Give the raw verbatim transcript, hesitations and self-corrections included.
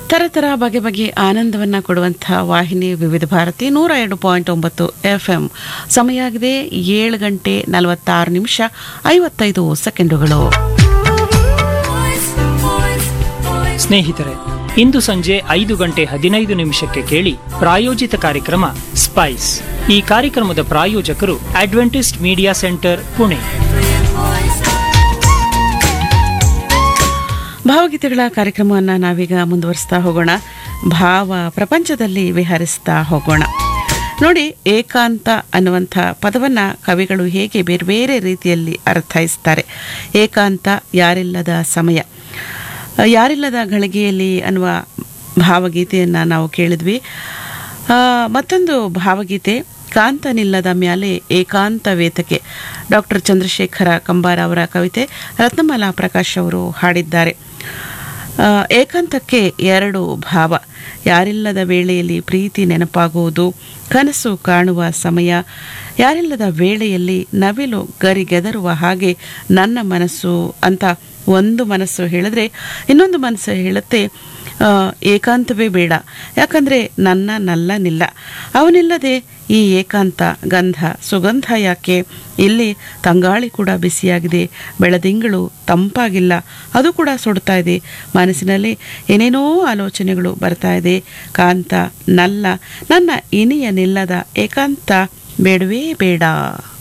ತರತರ ಬಗೆ ಬಗೆ ಆನಂದವನ್ನು ಕೊಡುವಂತಹ ವಾಹಿನಿ ವಿವಿಧ ಭಾರತಿ ನೂರ ಎರಡು ಪಾಯಿಂಟ್ ಒಂಬತ್ತು ಎಫ್ ಎಂ. ಸಮಯ ಆಗಿದೆ ಏಳು ಗಂಟೆ ನಲವತ್ತಾರು ನಿಮಿಷ ಐವತ್ತೈದು ಸೆಕೆಂಡುಗಳು. ಸ್ನೇಹಿತರೆ, ಇಂದು ಸಂಜೆ ಐದು ಗಂಟೆ ಹದಿನೈದು ನಿಮಿಷಕ್ಕೆ ಕೇಳಿ ಪ್ರಾಯೋಜಿತ ಕಾರ್ಯಕ್ರಮ ಸ್ಪೈಸ್. ಈ ಕಾರ್ಯಕ್ರಮದ ಪ್ರಾಯೋಜಕರು ಅಡ್ವೆಂಟಿಸ್ಟ್ ಮೀಡಿಯಾ ಸೆಂಟರ್, ಪುಣೆ. ಭಾವಗೀತೆಗಳ ಕಾರ್ಯಕ್ರಮವನ್ನು ನಾವೀಗ ಮುಂದುವರಿಸ್ತಾ ಹೋಗೋಣ. ಭಾವ ಪ್ರಪಂಚದಲ್ಲಿ ವಿಹರಿಸ್ತಾ ಹೋಗೋಣ. ನೋಡಿ, ಏಕಾಂತ ಅನ್ನುವಂಥ ಪದವನ್ನು ಕವಿಗಳು ಹೇಗೆ ಬೇರೆ ಬೇರೆ ರೀತಿಯಲ್ಲಿ ಅರ್ಥೈಸ್ತಾರೆ. ಏಕಾಂತ, ಯಾರಿಲ್ಲದ ಸಮಯ, ಯಾರಿಲ್ಲದ ಗಳಿಗೆಯಲ್ಲಿ ಅನ್ನುವ ಭಾವಗೀತೆಯನ್ನು ನಾವು ಕೇಳಿದ್ವಿ. ಮತ್ತೊಂದು ಭಾವಗೀತೆ ಕಾಂತನಿಲ್ಲದ ಮ್ಯಾಲೆ ಏಕಾಂತ ವೇತಕೆ, ಡಾಕ್ಟರ್ ಚಂದ್ರಶೇಖರ ಕಂಬಾರ ಅವರ ಕವಿತೆ, ರತ್ನಮಾಲಾ ಪ್ರಕಾಶ್ ಅವರು ಹಾಡಿದ್ದಾರೆ. ಏಕಾಂತಕ್ಕೆ ಎರಡು ಭಾವ: ಯಾರಿಲ್ಲದ ವೇಳೆಯಲ್ಲಿ ಪ್ರೀತಿ ನೆನಪಾಗುವುದು, ಕನಸು ಕಾಣುವ ಸಮಯ. ಯಾರಿಲ್ಲದ ವೇಳೆಯಲ್ಲಿ ನವಿಲು ಗರಿಗೆದರುವ ಹಾಗೆ ನನ್ನ ಮನಸ್ಸು ಅಂತ ಒಂದು ಮನಸ್ಸು ಹೇಳಿದ್ರೆ, ಇನ್ನೊಂದು ಮನಸ್ಸು ಹೇಳುತ್ತೆ ಏಕಾಂತವೇ ಬೇಡ, ಯಾಕಂದರೆ ನನ್ನ ನಲ್ಲನಿಲ್ಲ, ಅವನಿಲ್ಲದೆ ಈ ಏಕಾಂತ ಗಂಧ ಸುಗಂಧ ಯಾಕೆ, ಇಲ್ಲಿ ತಂಗಾಳಿ ಕೂಡ ಬಿಸಿಯಾಗಿದೆ, ಬೆಳದಿಂಗಳು ತಂಪಾಗಿಲ್ಲ, ಅದು ಕೂಡ ಸುಡ್ತಾ ಇದೆ, ಮನಸ್ಸಿನಲ್ಲಿ ಏನೇನೋ ಆಲೋಚನೆಗಳು ಬರ್ತಾ ಇದೆ, ಕಾಂತ ನಲ್ಲ, ನನ್ನ ಇನಿಯ ನಿಲ್ಲದ ಏಕಾಂತ ಬೇಡವೇ ಬೇಡ.